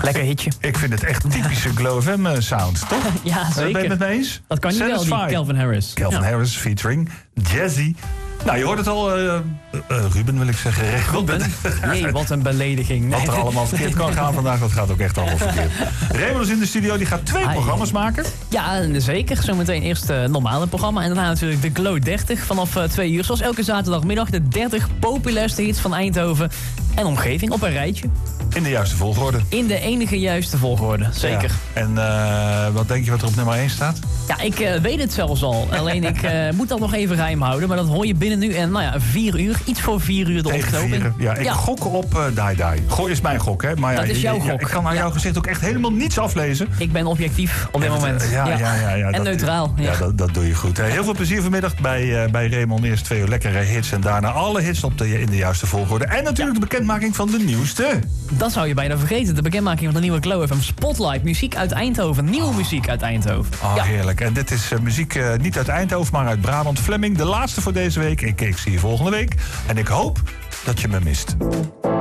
Lekker hitje. Ik vind het echt typische Glow FM sound, toch? Ja, zeker. Ben je het met me eens? Dat kan niet wel, die Calvin Harris. Calvin Harris featuring Jazzy. Nou, je hoort het al, Ruben wil ik zeggen. Ruben? Nee, wat een belediging. Wat er allemaal verkeerd kan gaan vandaag, dat gaat ook echt allemaal verkeerd. Raymond is in de studio, die gaat 2 programma's maken. Ja, zeker. Zometeen eerst het normale programma. En daarna natuurlijk de Glow 30 vanaf 2 uur. Zoals elke zaterdagmiddag de 30 populairste hits van Eindhoven en omgeving op een rijtje. In de juiste volgorde. In de enige juiste volgorde, zeker. Ja. En wat denk je wat er op nummer 1 staat? Ja, ik weet het zelfs al. Alleen ik moet dat nog even geheim houden. Maar dat hoor je binnen nu en 4 uur. Iets voor 4 uur de ontknoping. Ja, ik gok op Die Die. Gooi is mijn gok, hè? Maar ja, dat is jouw gok. Ik kan aan jouw gezicht ook echt helemaal niets aflezen. Ik ben objectief op dit moment. Ja, en dat, neutraal. Ja, dat doe je goed. Heel veel plezier vanmiddag bij Raymond. Eerst 2 uur lekkere hits en daarna alle hits in de juiste volgorde. En natuurlijk de bekendmaking van de nieuwste. Dat zou je bijna vergeten. De bekendmaking van de nieuwe Glow FM Spotlight. Muziek uit Eindhoven. Nieuwe muziek uit Eindhoven. Heerlijk. En dit is muziek niet uit Eindhoven, maar uit Brabant. Fleming, de laatste voor deze week. Ik zie je volgende week. En ik hoop dat je me mist.